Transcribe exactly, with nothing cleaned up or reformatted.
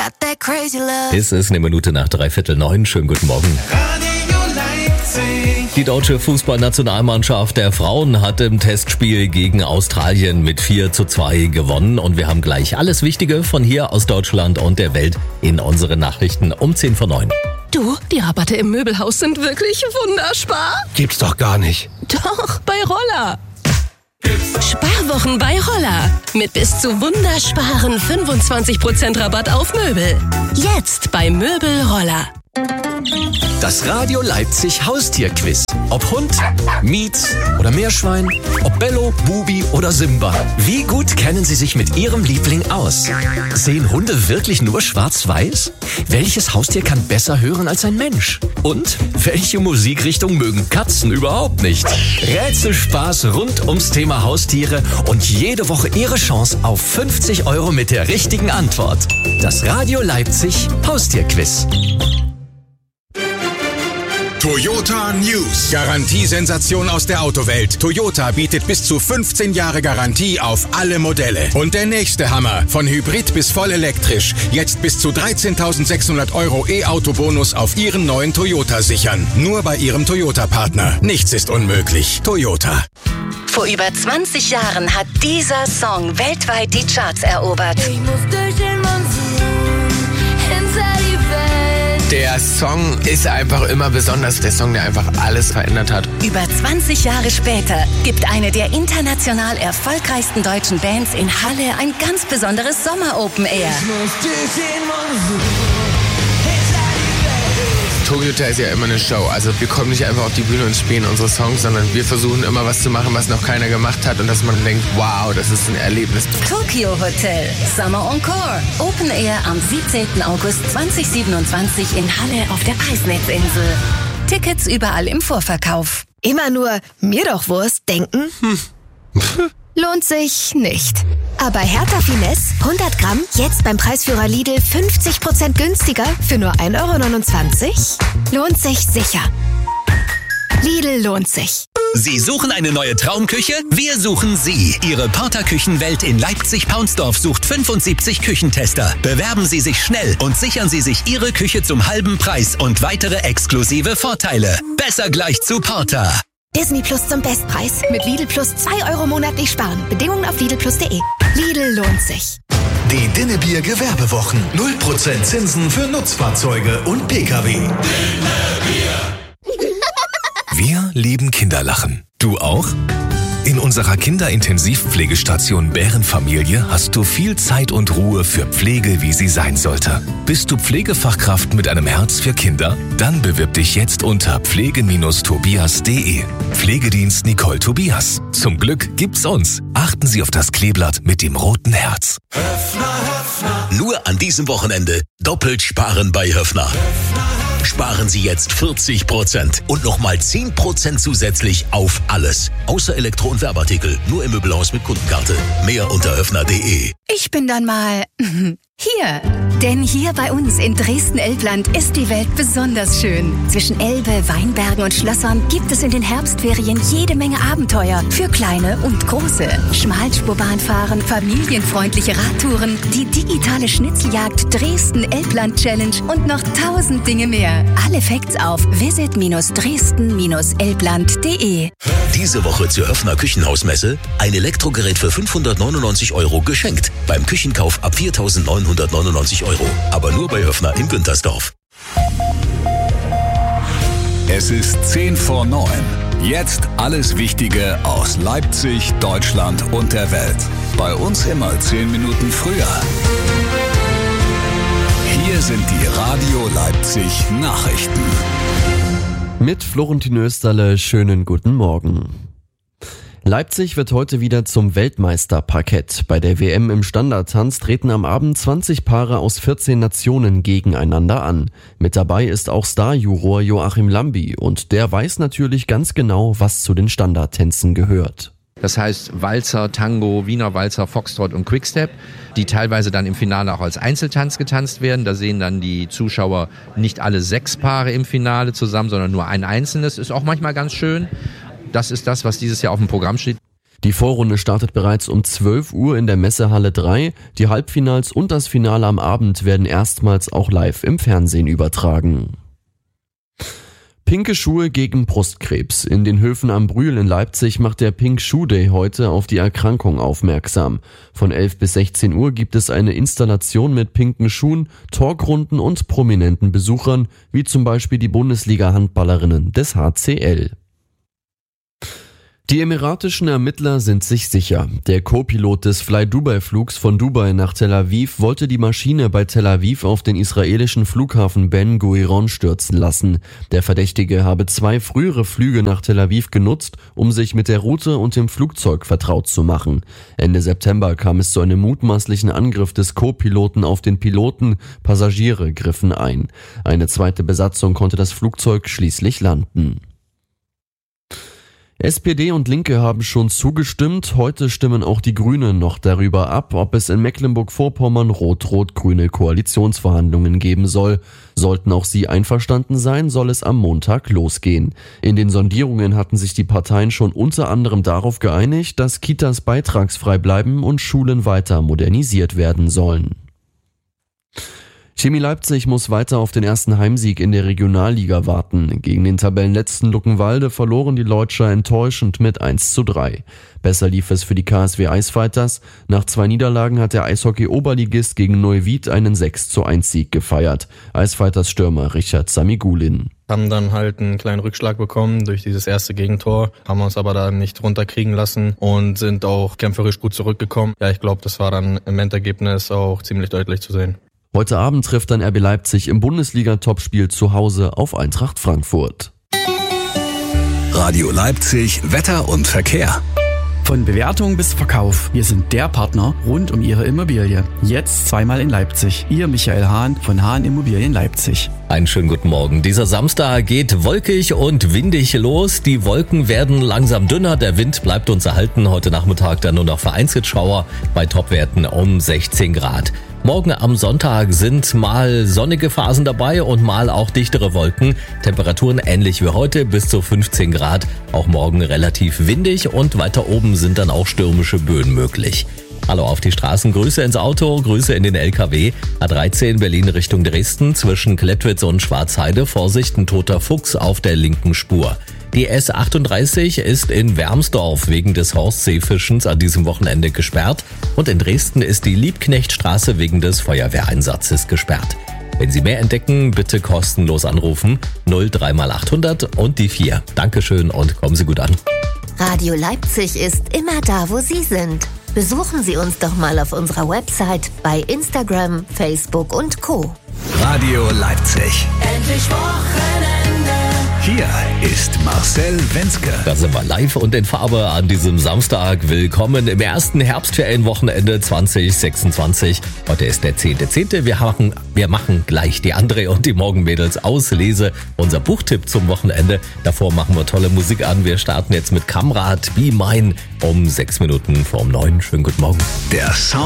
got that crazy love. Es ist eine Minute nach dreiviertel neun. Schönen guten Morgen. Radio Leipzig. Die deutsche Fußballnationalmannschaft der Frauen hat im Testspiel gegen Australien mit vier zu zwei gewonnen. Und wir haben gleich alles Wichtige von hier aus Deutschland und der Welt in unseren Nachrichten um zehn vor neun. Du, die Rabatte im Möbelhaus sind wirklich wunderspar. Gibt's doch gar nicht. Doch, bei Roller. Sparwochen bei Roller. Mit bis zu wundersparen fünfundzwanzig Prozent Rabatt auf Möbel. Jetzt bei Möbel Roller. Das Radio Leipzig Haustierquiz. Ob Hund, Miez oder Meerschwein, ob Bello, Bubi oder Simba. Wie gut kennen Sie sich mit Ihrem Liebling aus? Sehen Hunde wirklich nur schwarz-weiß? Welches Haustier kann besser hören als ein Mensch? Und welche Musikrichtung mögen Katzen überhaupt nicht? Rätselspaß rund ums Thema Haustiere und jede Woche Ihre Chance auf fünfzig Euro mit der richtigen Antwort. Das Radio Leipzig Haustierquiz. Toyota News. Garantiesensation aus der Autowelt. Toyota bietet bis zu fünfzehn Jahre Garantie auf alle Modelle. Und der nächste Hammer. Von Hybrid bis voll elektrisch. Jetzt bis zu dreizehntausendsechshundert Euro E-Auto-Bonus auf Ihren neuen Toyota sichern. Nur bei Ihrem Toyota-Partner. Nichts ist unmöglich. Toyota. Vor über zwanzig Jahren hat dieser Song weltweit die Charts erobert. Ich muss durch den Monsun hinter die Welt. Der Song ist einfach immer besonders. Der Song, der einfach alles verändert hat. Über zwanzig Jahre später gibt eine der international erfolgreichsten deutschen Bands in Halle ein ganz besonderes Sommer-Open Air. Ich muss durch den Monsun hinter die Welt. Toyota ist ja immer eine Show. Also wir kommen nicht einfach auf die Bühne und spielen unsere Songs, sondern wir versuchen immer was zu machen, was noch keiner gemacht hat und dass man denkt, wow, das ist ein Erlebnis. Tokyo Hotel, Summer Encore. Open Air am siebzehnten August zweitausendsiebenundzwanzig in Halle auf der Preisnetzinsel. Tickets überall im Vorverkauf. Immer nur mir doch Wurst denken? Hm. Lohnt sich nicht. Aber Hertha Finesse, hundert Gramm, jetzt beim Preisführer Lidl fünfzig Prozent günstiger für nur ein Euro neunundzwanzig? Lohnt sich sicher. Lidl lohnt sich. Sie suchen eine neue Traumküche? Wir suchen Sie. Ihre Porter Küchenwelt in Leipzig-Paunsdorf sucht fünfundsiebzig Küchentester. Bewerben Sie sich schnell und sichern Sie sich Ihre Küche zum halben Preis und weitere exklusive Vorteile. Besser gleich zu Porter. Disney Plus zum Bestpreis. Mit Lidl Plus zwei Euro monatlich sparen. Bedingungen auf lidl plus punkt de. Lidl lohnt sich. Die Dinnebier Gewerbewochen. null Prozent Zinsen für Nutzfahrzeuge und Pkw. Dinnebier. Wir lieben Kinderlachen. Du auch? In unserer Kinderintensivpflegestation Bärenfamilie hast du viel Zeit und Ruhe für Pflege, wie sie sein sollte. Bist du Pflegefachkraft mit einem Herz für Kinder? Dann bewirb dich jetzt unter pflege Tobias punkt de. Pflegedienst Nicole Tobias. Zum Glück gibt's uns. Achten Sie auf das Kleeblatt mit dem roten Herz. Höffner, Höffner. Nur an diesem Wochenende doppelt sparen bei Höffner. Sparen Sie jetzt vierzig Prozent und nochmal zehn Prozent zusätzlich auf alles. Außer Elektro- und Werbeartikel. Nur im Möbelhaus mit Kundenkarte. Mehr unter höffner punkt de. Ich bin dann mal hier. Denn hier bei uns in Dresden-Elbland ist die Welt besonders schön. Zwischen Elbe, Weinbergen und Schlössern gibt es in den Herbstferien jede Menge Abenteuer. Für Kleine und Große. Schmalspurbahnfahren, familienfreundliche Radtouren, die digitale Schnitzeljagd Dresden-Elbland-Challenge und noch tausend Dinge mehr. Alle Facts auf visit dresden elbland punkt de. Diese Woche zur Höffner Küchenhausmesse ein Elektrogerät für fünfhundertneunundneunzig Euro geschenkt. Beim Küchenkauf ab viertausendneunhundertneunundneunzig Euro. Aber nur bei Höffner in Güntersdorf. Es ist zehn vor neun. Jetzt alles Wichtige aus Leipzig, Deutschland und der Welt. Bei uns immer zehn Minuten früher. Hier sind die Radio Leipzig Nachrichten. Mit Florentin Österle, schönen guten Morgen. Leipzig wird heute wieder zum Weltmeisterparkett. Bei der W M im Standardtanz treten am Abend zwanzig Paare aus vierzehn Nationen gegeneinander an. Mit dabei ist auch Starjuror Joachim Lambi und der weiß natürlich ganz genau, was zu den Standardtänzen gehört. Das heißt Walzer, Tango, Wiener Walzer, Foxtrot und Quickstep, die teilweise dann im Finale auch als Einzeltanz getanzt werden. Da sehen dann die Zuschauer nicht alle sechs Paare im Finale zusammen, sondern nur ein einzelnes. Ist auch manchmal ganz schön. Das ist das, was dieses Jahr auf dem Programm steht. Die Vorrunde startet bereits um zwölf Uhr in der Messehalle drei. Die Halbfinals und das Finale am Abend werden erstmals auch live im Fernsehen übertragen. Pinke Schuhe gegen Brustkrebs. In den Höfen am Brühl in Leipzig macht der Pink Shoe Day heute auf die Erkrankung aufmerksam. Von elf bis sechzehn Uhr gibt es eine Installation mit pinken Schuhen, Talkrunden und prominenten Besuchern, wie zum Beispiel die Bundesliga-Handballerinnen des H C L. Die emiratischen Ermittler sind sich sicher. Der Co-Pilot des Fly-Dubai-Flugs von Dubai nach Tel Aviv wollte die Maschine bei Tel Aviv auf den israelischen Flughafen Ben Gurion stürzen lassen. Der Verdächtige habe zwei frühere Flüge nach Tel Aviv genutzt, um sich mit der Route und dem Flugzeug vertraut zu machen. Ende September kam es zu einem mutmaßlichen Angriff des Co-Piloten auf den Piloten. Passagiere griffen ein. Eine zweite Besatzung konnte das Flugzeug schließlich landen. S P D und Linke haben schon zugestimmt. Heute stimmen auch die Grünen noch darüber ab, ob es in Mecklenburg-Vorpommern rot-rot-grüne Koalitionsverhandlungen geben soll. Sollten auch sie einverstanden sein, soll es am Montag losgehen. In den Sondierungen hatten sich die Parteien schon unter anderem darauf geeinigt, dass Kitas beitragsfrei bleiben und Schulen weiter modernisiert werden sollen. Chemie Leipzig muss weiter auf den ersten Heimsieg in der Regionalliga warten. Gegen den Tabellenletzten Luckenwalde verloren die Leutscher enttäuschend mit eins zu drei. Besser lief es für die K S W Eisfighters. Nach zwei Niederlagen hat der Eishockey-Oberligist gegen Neuwied einen sechs zu eins Sieg gefeiert. Eisfighters Stürmer Richard Samigulin. Haben dann halt einen kleinen Rückschlag bekommen durch dieses erste Gegentor, haben uns aber da nicht runterkriegen lassen und sind auch kämpferisch gut zurückgekommen. Ja, ich glaube, das war dann im Endergebnis auch ziemlich deutlich zu sehen. Heute Abend trifft dann R B Leipzig im Bundesliga-Topspiel zu Hause auf Eintracht Frankfurt. Radio Leipzig, Wetter und Verkehr. Von Bewertung bis Verkauf. Wir sind der Partner rund um Ihre Immobilie. Jetzt zweimal in Leipzig. Ihr Michael Hahn von Hahn Immobilien Leipzig. Einen schönen guten Morgen. Dieser Samstag geht wolkig und windig los. Die Wolken werden langsam dünner. Der Wind bleibt uns erhalten. Heute Nachmittag dann nur noch vereinzelt Schauer bei Topwerten um sechzehn Grad. Morgen am Sonntag sind mal sonnige Phasen dabei und mal auch dichtere Wolken. Temperaturen ähnlich wie heute, bis zu fünfzehn Grad. Auch morgen relativ windig und weiter oben sind dann auch stürmische Böen möglich. Hallo auf die Straßen, Grüße ins Auto, Grüße in den L K W. A dreizehn Berlin Richtung Dresden, zwischen Klettwitz und Schwarzheide. Vorsicht, ein toter Fuchs auf der linken Spur. Die S achtunddreißig ist in Wermsdorf wegen des Horstseefischens an diesem Wochenende gesperrt und in Dresden ist die Liebknechtstraße wegen des Feuerwehreinsatzes gesperrt. Wenn Sie mehr entdecken, bitte kostenlos anrufen null drei mal achthundert und die vier. Dankeschön und kommen Sie gut an. Radio Leipzig ist immer da, wo Sie sind. Besuchen Sie uns doch mal auf unserer Website, bei Instagram, Facebook und Co. Radio Leipzig. Endlich Wochenende. Hier ist Marcel Wenzke. Da sind wir live und in Farbe an diesem Samstag. Willkommen im ersten Herbstferienwochenende zwanzig sechsundzwanzig. Heute ist der zehnte zehnte Wir machen, wir machen gleich die André und die Morgenmädels Auslese. Unser Buchtipp zum Wochenende. Davor machen wir tolle Musik an. Wir starten jetzt mit Kamrat Be Mine um sechs Minuten vor um neun. Schönen guten Morgen. Der Sound